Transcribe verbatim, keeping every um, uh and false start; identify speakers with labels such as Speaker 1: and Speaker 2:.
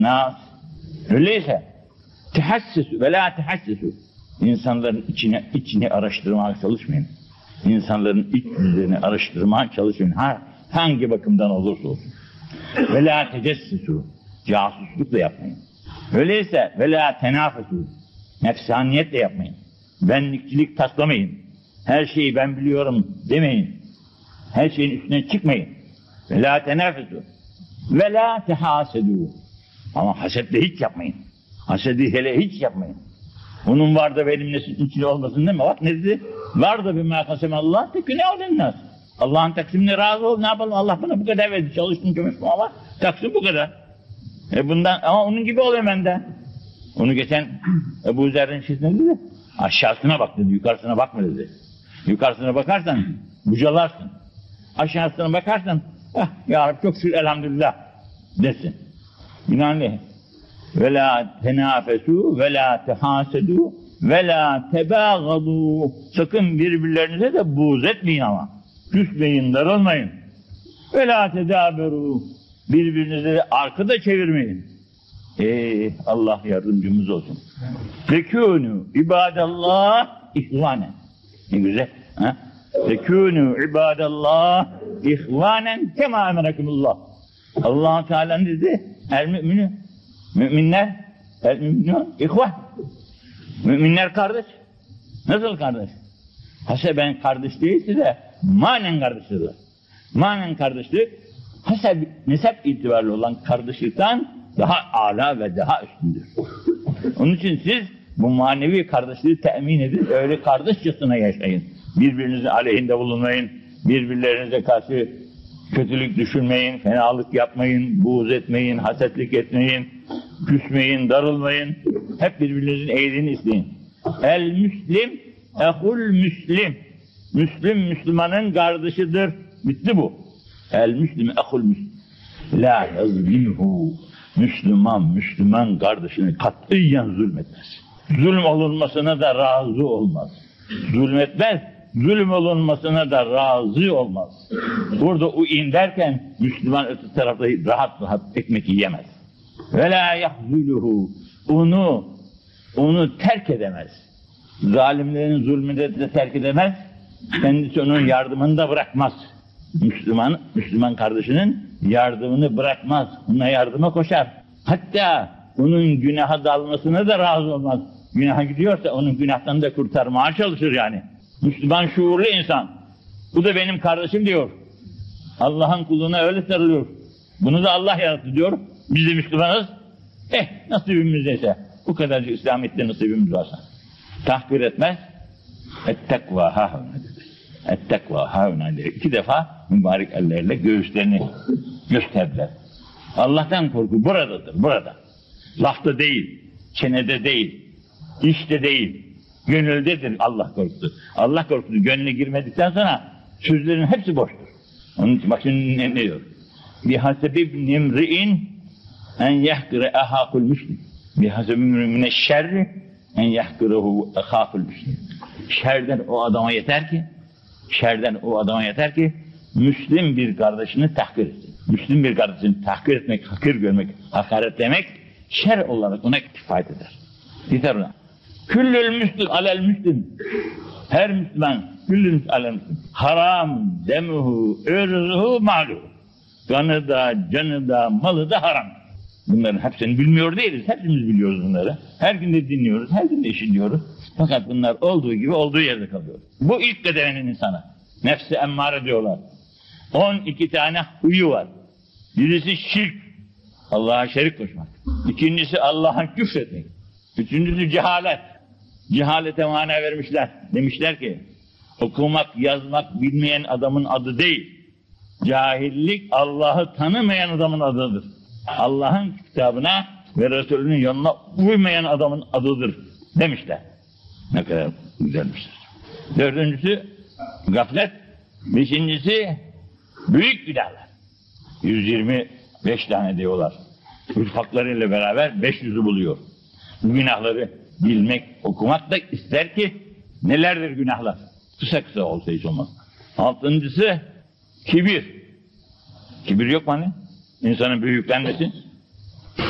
Speaker 1: nas. Öyleyse tehassüsü ve la tehassüsü. İnsanların içine, içini araştırmaya çalışmayın. İnsanların iç yüzlerini araştırmaya çalışmayın. Ha, hangi bakımdan olursa olsun. Ve la tecessüsü. Casusluk da yapmayın. Öyleyse ve la tenafesü. Nefsaniyet de yapmayın. Benlikçilik taslamayın. Her şeyi ben biliyorum demeyin. Her şeyin üstüne çıkmayın. Ve la tenafesü. Ve la tehasedü. Ama haset de hiç yapmayın. Hasedi hele hiç yapmayın. Onun var da benim neslin içinde olmasın deme. Bak ne dedi? Var da bir mâkasem Allah teküne olennas. Allah'ın taksimine razı ol. Ne yapalım? Allah bana bu kadar verdi. Çalıştım çalıştım ama taksim bu kadar. E bundan, ama onun gibi ol hemen de. Onu geçen Ebu Zer'in şişine dedi. Aşağısına bak dedi. Yukarısına bakma dedi. Yukarısına bakarsan bucalarsın. Aşağısına bakarsan ah ya Rabbi çok şükür elhamdülillah desin. Binaenaleyh. Ve la tenafesu ve la tehasedu ve la tebâgadû. Sakın birbirlerinize de buğz etmeyin ama. Küsmeyin, darılmayın. Ve la tedâberû. Birbirinize de arkada çevirmeyin. Ey Allah yardımcımız olsun. Fekûnû ibâdallâh ihvânen. Ne güzel. Ha? Fekûnû ibâdallâh ihvânen kemâ emrekumullah. Allah-u Teala ne dedi? El müminü. Müminler, el müminun ihvan. Müminler kardeş. Nasıl kardeş? Haseben kardeş değilse de manen kardeştir. Manen kardeşlik, haseb nesep itibarlı olan kardeşlikten daha âlâ ve daha üstündür. Onun için siz bu manevi kardeşliği temin edin, öyle kardeşçesine yaşayın. Birbirinizin aleyhinde bulunmayın, birbirlerinize karşı kötülük düşünmeyin, fenalık yapmayın, buğz etmeyin, hasetlik etmeyin, küsmeyin, darılmayın. Hep birbirinizin iyiliğini isteyin. El müslim, ehul müslim. Müslim, Müslümanın kardeşidir. Bitti bu. El müslim, ehul müslim. La yazlimhu. Müslüman, Müslüman kardeşine katiyen zulmetmez. Zulüm olunmasına da razı olmaz. Zulmetmez. Zulüm olunmasına da razı olmaz. Burada o in derken Müslüman öte tarafta rahat rahat ekmek yiyemez. Ve la yahzuluhu. Onu onu terk edemez. Zalimlerin zulmünde de terk edemez. Kendisi onun yardımını da bırakmaz. Müslüman Müslüman kardeşinin yardımını bırakmaz. Ona yardıma koşar. Hatta onun günaha dalmasına da razı olmaz. Günaha gidiyorsa onun günahtan da kurtarmaya çalışır yani. Müslüman şuurlu insan. Bu da benim kardeşim diyor. Allah'ın kuluna öyle sarılıyor. Bunu da Allah yarattı diyor. Biz de Müslümanız. Eh nasibimizdeyse. Bu kadarcık İslamiyet'te nasibimiz varsa. Tahkir etmez. Et-tekvâ hâhûnâ dedi. Et-tekvâ hâhûnâ dedi. İki defa mübarek ellerle göğüslerini gösterdiler. Allah'tan korku buradadır. Burada. Lafta değil. Çenede değil. İşte değil. Gönüldedir Allah korkusu. Allah korkusu gönlüne girmedikten sonra sözlerin hepsi boştur. Onun için bak şimdi ne, ne diyor? Bihasebi nimri'in en yahkire ahakul müslim. Bihasebi mine şerri en yahkirehu ahakul müslim. Şerden o adama yeter ki şerden o adama yeter ki Müslim bir kardeşini tahkir etsin. Müslim bir kardeşini tahkir etmek, hakir görmek, hakaretlemek şer olarak ona kifayet eder. Yeter ona. Küllül müslim alel müslim. Her Müslüman küllül müslim alel müslim. Haram demuhu, ırzuhu, maluhu. Kanı da, canı da, malı da haram. Bunların hepsini bilmiyor değiliz. Hepimiz biliyoruz bunları. Her gün de dinliyoruz, her gün de işitiyoruz. Fakat bunlar olduğu gibi olduğu yerde kalıyor. Bu ilk kademenin insana. Nefsi emmare diyorlar. On iki tane huyu var. Birisi şirk. Allah'a şerik koşmak. İkincisi Allah'a küfretmek. Üçüncüsü cehalet. Cehalete mana vermişler. Demişler ki okumak, yazmak bilmeyen adamın adı değil. Cahillik Allah'ı tanımayan adamın adıdır. Allah'ın kitabına ve Resulünün yoluna uymayan adamın adıdır demişler. Ne kadar güzelmişler. Dördüncüsü gaflet. Beşincisi büyük günahlar. yüz yirmi beş tane diyorlar. Ufaklarıyla beraber beş yüzü buluyor. Bu günahları bilmek, okumak da ister ki nelerdir günahlar? Kısa kısa olsa hiç olmaz. Altıncısı kibir. Kibir yok mu hani? İnsanın büyüklenmesi.